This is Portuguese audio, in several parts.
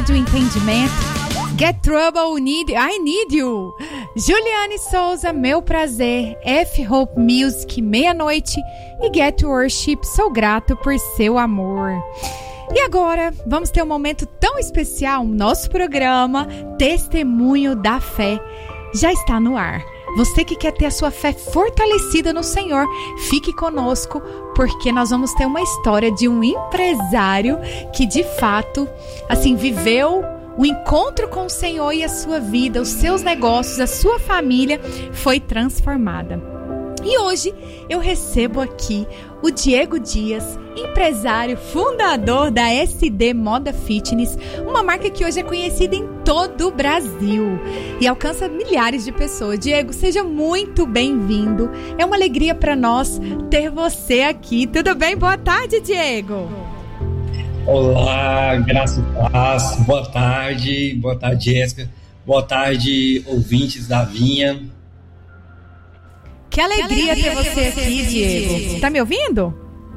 perde o entendimento. Get Trouble, I Need You. Juliane Souza, Meu Prazer. F Hope Music, Meia-Noite. E Get Worship, Sou Grato por Seu Amor. E agora, vamos ter um momento tão especial. Nosso programa Testemunho da Fé já está no ar. Você que quer ter a sua fé fortalecida no Senhor, fique conosco, porque nós vamos ter uma história de um empresário que de fato, assim, viveu o encontro com o Senhor e a sua vida, os seus negócios, a sua família foi transformada. E hoje eu recebo aqui o Diego Dias, empresário, fundador da SD Moda Fitness, uma marca que hoje é conhecida em todo o Brasil e alcança milhares de pessoas. Diego, seja muito bem-vindo. É uma alegria para nós ter você aqui. Tudo bem? Boa tarde, Diego. Olá, graça e paz. Boa tarde, Jéssica. Boa tarde, ouvintes da Vinha. Que alegria ter você aqui, Diego. Tá me ouvindo?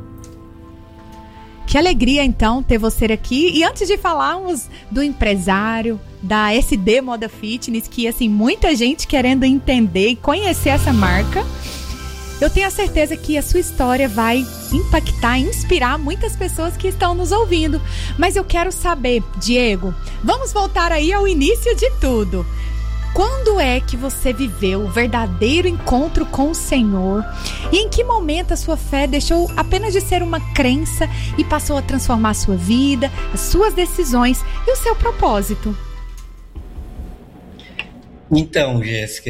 Que alegria, então, ter você aqui. E antes de falarmos do empresário, da SD Moda Fitness, que, assim, muita gente querendo entender e conhecer essa marca, eu tenho a certeza que a sua história vai impactar, inspirar muitas pessoas que estão nos ouvindo. Mas eu quero saber, Diego, vamos voltar aí ao início de tudo. Quando é que você viveu o verdadeiro encontro com o Senhor? E em que momento a sua fé deixou apenas de ser uma crença e passou a transformar a sua vida, as suas decisões e o seu propósito? Então, Jéssica,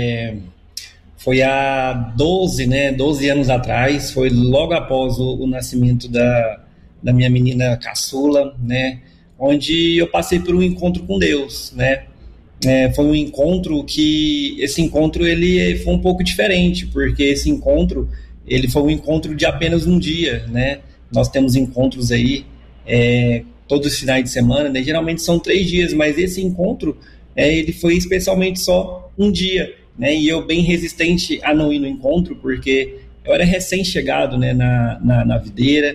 foi há 12 anos atrás, foi logo após o nascimento da minha menina caçula, né? Onde eu passei por um encontro com Deus, né? Foi um encontro ele foi um pouco diferente, porque esse encontro, ele foi um encontro de apenas um dia, né? Nós temos encontros aí todos os finais de semana, né? Geralmente são 3 dias, mas esse encontro, ele foi especialmente só um dia, né? E eu bem resistente a não ir no encontro, porque eu era recém-chegado, né, na videira,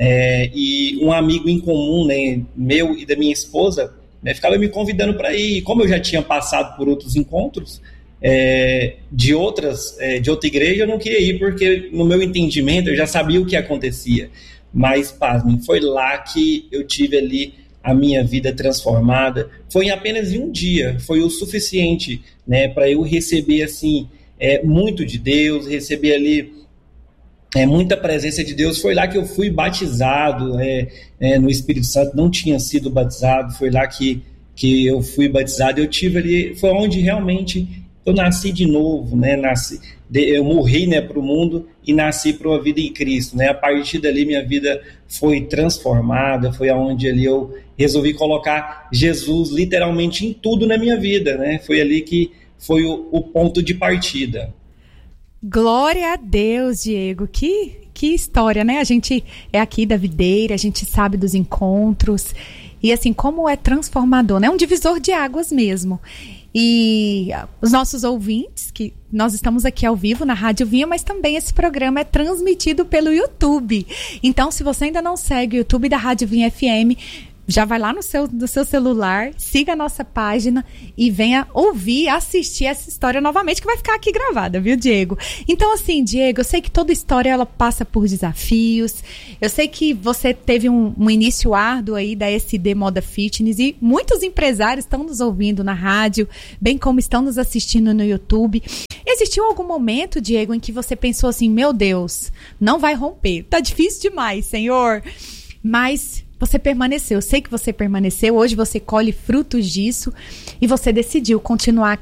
e um amigo em comum, né, meu e da minha esposa, ficava me convidando para ir. Como eu já tinha passado por outros encontros de outra igreja, eu não queria ir, porque no meu entendimento eu já sabia o que acontecia. Mas, pasmem, foi lá que eu tive ali a minha vida transformada. Foi em apenas um dia, foi o suficiente, né, para eu receber assim, muito de Deus, receber ali muita presença de Deus. Foi lá que eu fui batizado no Espírito Santo. Não tinha sido batizado, foi lá que eu fui batizado. Eu tive ali, foi onde realmente eu nasci de novo, né? Eu morri, né, para o mundo e nasci para uma vida em Cristo, né? A partir dali minha vida foi transformada, foi aonde ali eu resolvi colocar Jesus literalmente em tudo na minha vida, né? Foi ali que foi o ponto de partida. Glória a Deus, Diego. Que história, né? A gente é aqui da videira, a gente sabe dos encontros. E assim, como é transformador, né? É um divisor de águas mesmo. E os nossos ouvintes, que nós estamos aqui ao vivo na Rádio Vinha, mas também esse programa é transmitido pelo YouTube. Então, se você ainda não segue o YouTube da Rádio Vinha FM, já vai lá no seu celular, siga a nossa página e venha ouvir, assistir essa história novamente, que vai ficar aqui gravada, viu, Diego? Então, assim, Diego, eu sei que toda história ela passa por desafios. Eu sei que você teve um início árduo aí da SD Moda Fitness e muitos empresários estão nos ouvindo na rádio, bem como estão nos assistindo no YouTube. Existiu algum momento, Diego, em que você pensou assim, meu Deus, não vai romper, tá difícil demais, Senhor, mas você permaneceu, eu sei que você permaneceu, hoje você colhe frutos disso e você decidiu continuar